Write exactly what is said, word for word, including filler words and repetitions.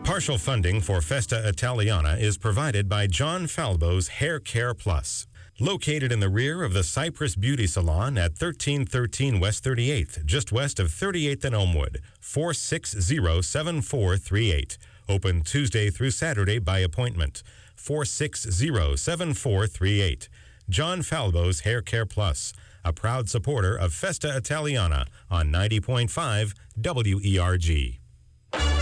Partial funding for Festa Italiana is provided by John Falbo's Hair Care Plus. Located in the rear of the Cypress Beauty Salon at thirteen thirteen West thirty-eighth, just west of thirty-eighth and Elmwood, four six zero, seven four three eight. Open Tuesday through Saturday by appointment, four six zero, seven four three eight. John Falbo's Hair Care Plus, a proud supporter of Festa Italiana on ninety point five W E R G.